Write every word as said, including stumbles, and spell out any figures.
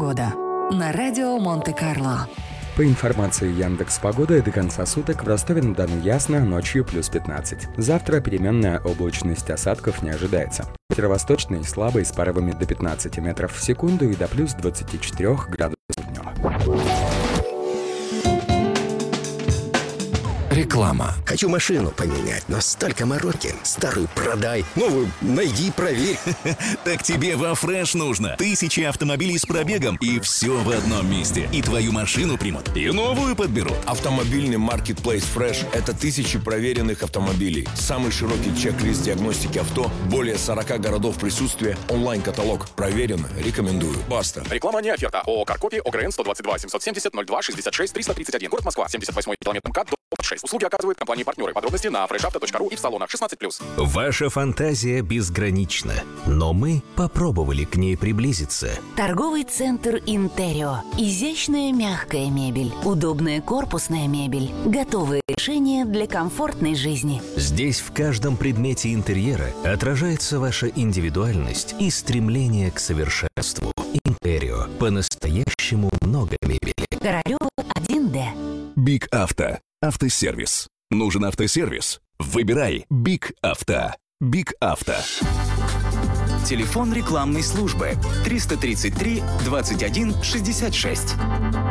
Погода на радио Монте-Карло. По информации Яндекс.Погоды, до конца суток в Ростове-на-Дону ясно, ночью плюс пятнадцать. Завтра переменная облачность, осадков не ожидается. Ветер восточный, слабый, с порывами до пятнадцати метров в секунду и до плюс двадцати четырёх градусов днем. Реклама. Хочу машину поменять, но столько мороки. Старую продай, новую найди, проверь. Так тебе во Фреш нужно. Тысячи автомобилей с пробегом, и все в одном месте. И твою машину примут, и новую подберут. Автомобильный маркетплейс Fresh – это тысячи проверенных автомобилей. Самый широкий чек-лист диагностики авто, более сорока городов присутствия, онлайн-каталог. Проверено, рекомендую. Баста. Реклама не оферта. ООО «Каркопи», ОГРН сто двадцать два семьсот семьдесят ноль два шестьдесят шесть триста тридцать один. Город Москва, семьдесят восьмой километр МКАД, дом шесть. Услуги оказывают компании-партнеры. Подробности на фреш авто точка ру и в салонах шестнадцать плюс. Ваша фантазия безгранична, но мы попробовали к ней приблизиться. Торговый центр «Интерио». Изящная мягкая мебель, удобная корпусная мебель, готовые решения для комфортной жизни. Здесь в каждом предмете интерьера отражается ваша индивидуальность и стремление к совершенству. «Интерио». По-настоящему много мебели. Королева один Д. Биг Авто. Автосервис. Нужен автосервис? Выбирай Биг Авто. Биг Авто. Телефон рекламной службы триста тридцать три двадцать один шестьдесят шесть.